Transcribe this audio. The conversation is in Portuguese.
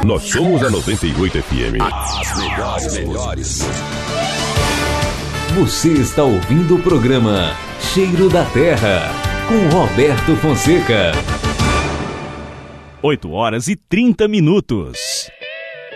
Nós somos a 98 FM. As melhores. Você está ouvindo o programa Cheiro da Terra, com Roberto Fonseca. 8 horas e 30 minutos.